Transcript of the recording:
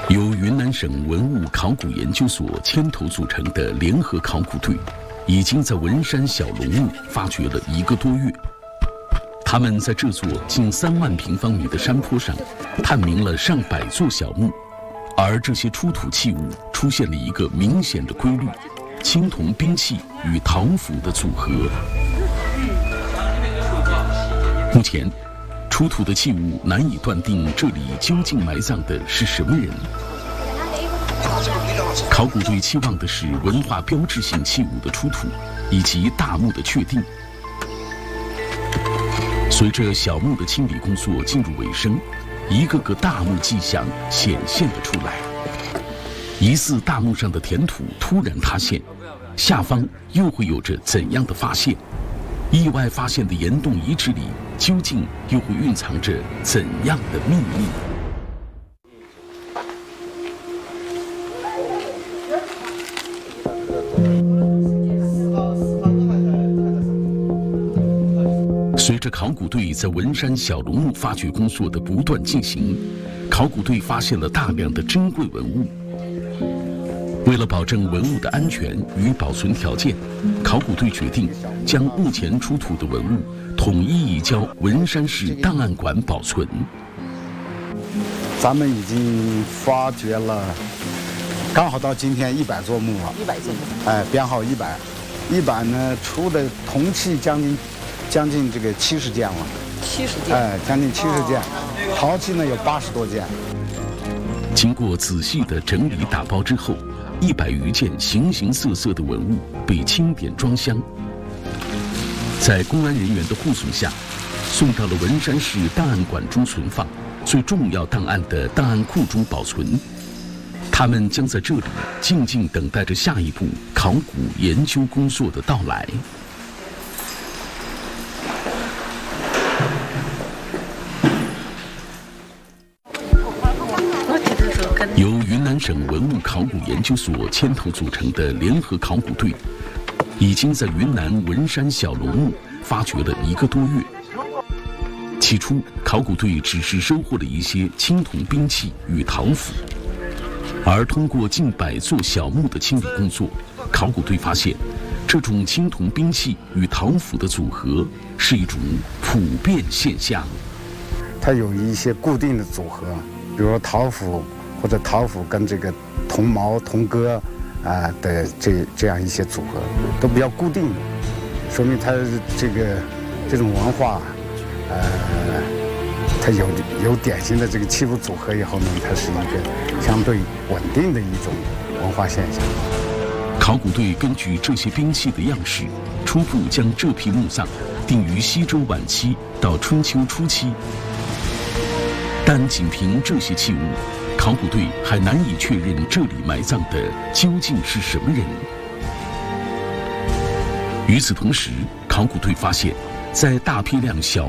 由云南省文物考古研究所牵头组成的联合考古队，已经在文山小龙墓发掘了1个多月。他们在这座近3万平方米的山坡上，探明了上百座小墓，而这些出土器物出现了一个明显的规律：青铜兵器与陶斧的组合。目前，出土的器物难以断定这里究竟埋葬的是什么人。考古队期望的是文化标志性器物的出土，以及大墓的确定。随着小墓的清理工作进入尾声，一个个大墓迹象显现了出来。疑似大墓上的填土突然塌陷，下方又会有着怎样的发现？意外发现的岩洞遗址里，究竟又会蕴藏着怎样的秘密？随着考古队在文山小龙墓发掘工作的不断进行，考古队发现了大量的珍贵文物。为了保证文物的安全与保存条件，考古队决定将目前出土的文物统一移交文山市档案馆保存。 咱们已经发掘了，刚好到今天100座墓了。100座墓。编号100，100呢出的铜器将近这个70件了。70件。将近70件，陶器呢有80多件。 经过仔细的整理打包之后，100余件形形色色的文物被清点装箱，在公安人员的护送下，送到了文山市档案馆中存放，最重要档案的档案库中保存。他们将在这里静静等待着下一步考古研究工作的到来。由云南省文物考古研究所牵头组成的联合考古队，已经在云南文山小龙墓发掘了1个多月。起初，考古队只是收获了一些青铜兵器与陶斧，而通过近100座小墓的清理工作，考古队发现，这种青铜兵器与陶斧的组合是一种普遍现象。 它有一些固定的组合，比如说陶斧。或者陶斧跟这个铜矛、铜戈的这样一些组合，都比较固定的，说明它这种文化，它有典型的这个器物组合以后呢，它是一个相对稳定的一种文化现象。 考古队根据这些兵器的样式，初步将这批墓葬定于西周晚期到春秋初期，但仅凭这些器物，考古队还难以确认这里埋葬的究竟是什么人。与此同时，考古队发现，在大批量小